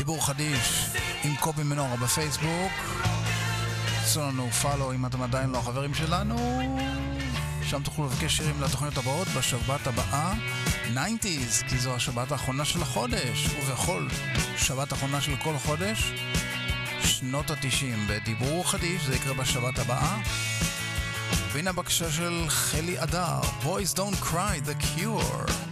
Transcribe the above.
דיבור חדיש עם קובי מנורה בפייסבוק. עשו לנו פולו אם אתם עדיין לא החברים שלנו. שם תוכלו לבקש שירים לתוכניות הבאות בשבת הבאה 90s, כי זו השבת האחרונה של החודש, ובכל שבת האחרונה של כל חודש שנות ה-90 בדיבור חדיש. זה יקרה בשבת הבאה. והנה הבקשה של חלי אדר, Boys Don't Cry, The Cure.